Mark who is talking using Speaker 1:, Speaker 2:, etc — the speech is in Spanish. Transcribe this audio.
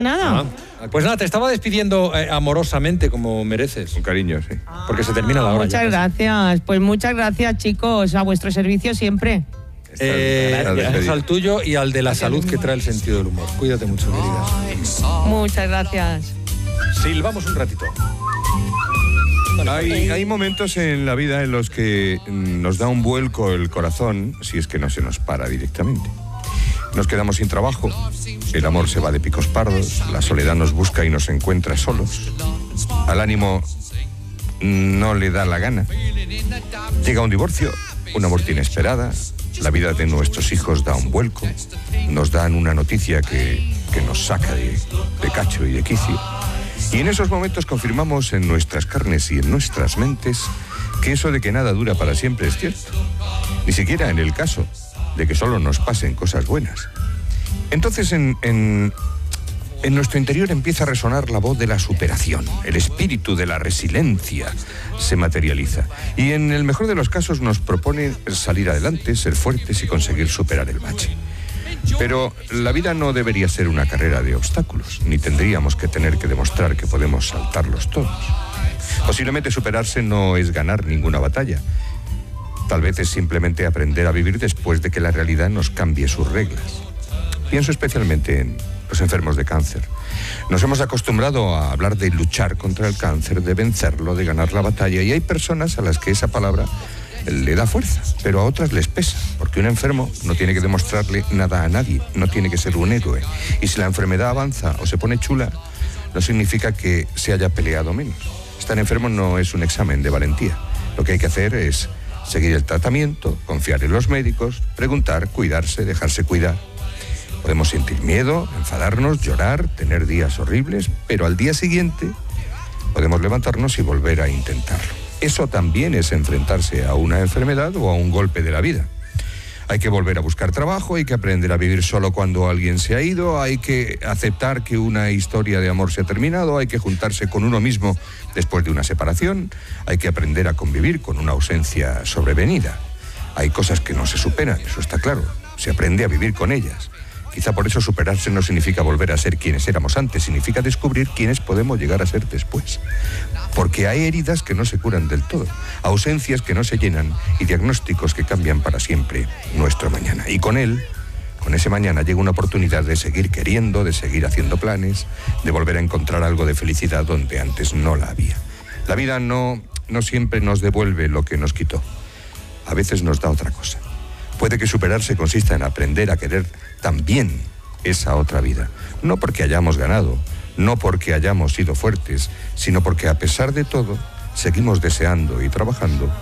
Speaker 1: Nada.
Speaker 2: Pues nada, te estaba despidiendo amorosamente, como mereces.
Speaker 3: Con cariño, sí.
Speaker 2: Porque se termina la hora.
Speaker 1: Muchas gracias. Pues muchas gracias, chicos. A vuestro servicio siempre.
Speaker 2: Gracias al tuyo y al de la salud que trae el sentido del humor. Cuídate mucho, queridas.
Speaker 1: Muchas gracias.
Speaker 2: Silbamos un ratito.
Speaker 3: Hay momentos en la vida en los que nos da un vuelco el corazón, si es que no se nos para directamente. Nos quedamos sin trabajo, el amor se va de picos pardos, la soledad nos busca y nos encuentra solos. Al ánimo no le da la gana. Llega un divorcio, una muerte inesperada, la vida de nuestros hijos da un vuelco, nos dan una noticia que nos saca de cacho y de quicio. Y en esos momentos confirmamos en nuestras carnes y en nuestras mentes que eso de que nada dura para siempre es cierto. Ni siquiera en el caso de que solo nos pasen cosas buenas. Entonces en nuestro interior empieza a resonar la voz de la superación, el espíritu de la resiliencia se materializa. Y en el mejor de los casos nos propone salir adelante, ser fuertes y conseguir superar el bache. Pero la vida no debería ser una carrera de obstáculos, ni tendríamos que tener que demostrar que podemos saltarlos todos. Posiblemente superarse no es ganar ninguna batalla. Tal vez es simplemente aprender a vivir después de que la realidad nos cambie sus reglas. Pienso especialmente en los enfermos de cáncer. Nos hemos acostumbrado a hablar de luchar contra el cáncer, de vencerlo, de ganar la batalla, y hay personas a las que esa palabra le da fuerza, pero a otras les pesa, porque un enfermo no tiene que demostrarle nada a nadie, no tiene que ser un héroe. Y si la enfermedad avanza o se pone chula, no significa que se haya peleado menos. Estar enfermo no es un examen de valentía. Lo que hay que hacer es seguir el tratamiento, confiar en los médicos, preguntar, cuidarse, dejarse cuidar. Podemos sentir miedo, enfadarnos, llorar, tener días horribles, pero al día siguiente podemos levantarnos y volver a intentarlo. Eso también es enfrentarse a una enfermedad o a un golpe de la vida. Hay que volver a buscar trabajo, hay que aprender a vivir solo cuando alguien se ha ido, hay que aceptar que una historia de amor se ha terminado, hay que juntarse con uno mismo después de una separación, hay que aprender a convivir con una ausencia sobrevenida. Hay cosas que no se superan, eso está claro, se aprende a vivir con ellas. Quizá por eso superarse no significa volver a ser quienes éramos antes, significa descubrir quiénes podemos llegar a ser después. Porque hay heridas que no se curan del todo, ausencias que no se llenan y diagnósticos que cambian para siempre nuestro mañana. Y con ese mañana llega una oportunidad de seguir queriendo, de seguir haciendo planes, de volver a encontrar algo de felicidad donde antes no la había. La vida no siempre nos devuelve lo que nos quitó. A veces nos da otra cosa. Puede que superarse consista en aprender a querer también esa otra vida. No porque hayamos ganado, no porque hayamos sido fuertes, sino porque a pesar de todo, seguimos deseando y trabajando